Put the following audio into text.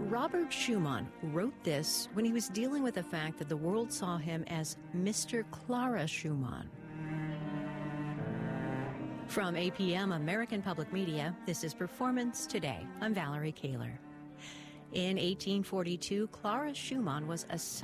Robert Schumann wrote this when he was dealing with the fact that the world saw him as Mr. Clara Schumann. From APM American Public Media, this is Performance Today. I'm Valerie Kaler. In 1842, Clara Schumann was a